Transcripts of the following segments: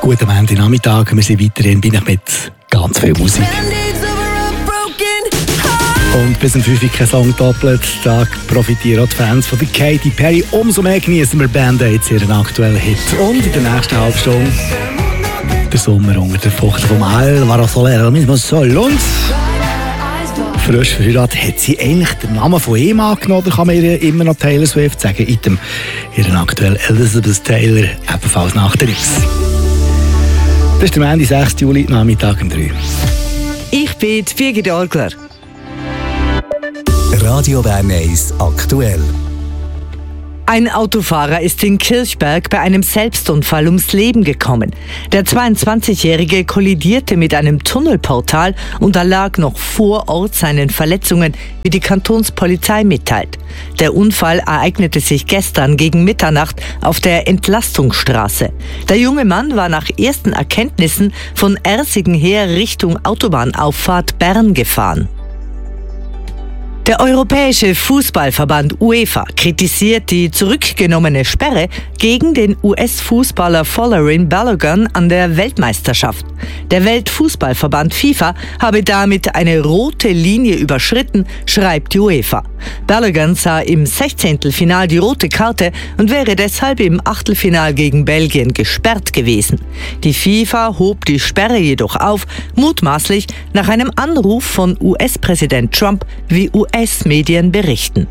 Guten Montagnachmittag, wir sind weiterhin mit ganz viel Musik. Und bis um 5 Uhr kein Song doppelt. Da profitieren auch die Fans von der Katy Perry. Umso mehr genießen wir Band-Aids ihren aktuellen Hit. Und in der nächsten Halbstunde der Sommer unter der Frucht vom Álvaro Soler mismo Sol. Und frisch verheiratet, hat sie eigentlich den Namen von ihm angenommen, oder kann man ihr immer noch Taylor Swift sagen? Item ihren aktuellen Elizabeth Taylor, ebenfalls nach der X. Das ist der Montag, 6. Juli, Nachmittag um 3. Ich bin Birgit Orgler. Radio Bern 1 aktuell. Ein Autofahrer ist in Kirchberg bei einem Selbstunfall ums Leben gekommen. Der 22-Jährige kollidierte mit einem Tunnelportal und erlag noch vor Ort seinen Verletzungen, wie die Kantonspolizei mitteilt. Der Unfall ereignete sich gestern gegen Mitternacht auf der Entlastungsstraße. Der junge Mann war nach ersten Erkenntnissen von Ersingen her Richtung Autobahnauffahrt Bern gefahren. Der Europäische Fußballverband UEFA kritisiert die zurückgenommene Sperre gegen den US-Fußballer Folarin Balogun an der Weltmeisterschaft. Der Weltfußballverband FIFA habe damit eine rote Linie überschritten, schreibt die UEFA. Balogun sah im 16. Final die rote Karte und wäre deshalb im Achtelfinal gegen Belgien gesperrt gewesen. Die FIFA hob die Sperre jedoch auf, mutmaßlich nach einem Anruf von US-Präsident Trump, wie US-Medien berichten.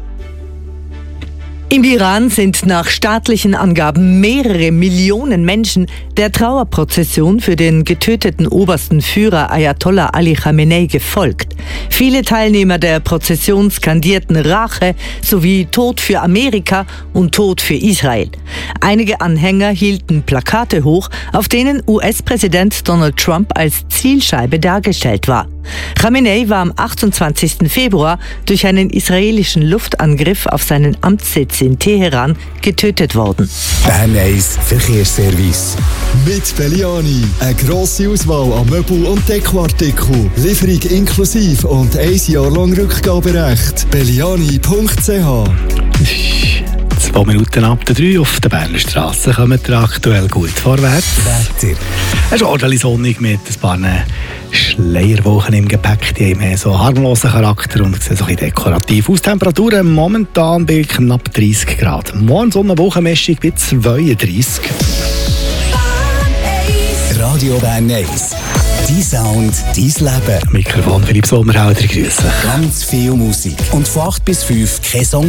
Im Iran sind nach staatlichen Angaben mehrere Millionen Menschen der Trauerprozession für den getöteten obersten Führer Ayatollah Ali Khamenei gefolgt. Viele Teilnehmer der Prozession skandierten Rache sowie Tod für Amerika und Tod für Israel. Einige Anhänger hielten Plakate hoch, auf denen US-Präsident Donald Trump als Zielscheibe dargestellt war. Khamenei war am 28. Februar durch einen israelischen Luftangriff auf seinen Amtssitz in Teheran getötet worden. Bern 1 Verkehrsservice. Mit Belliani. Eine grosse Auswahl an Möbel- und Dekoartikeln. Lieferung inklusive und 1 Jahr lang Rückgaberecht. Belliani.ch. 2 Minuten ab der 3 auf der Berner Straße kommen wir aktuell gut vorwärts. Wetter. Es ist ordentlich sonnig mit ein paar Schleierwochen im Gepäck. Die haben mehr so harmlosen Charakter und sehen so ein bisschen dekorativ aus. Temperaturen momentan bei knapp 30 Grad. Morgen Sonnenwochenmessung bei 32. Radio Bern 1. Dein Sound, dein Leben. Mikrofon Philipp Sommerhauser, grüße. Ganz viel Musik. Und von 8 bis 5 kein Song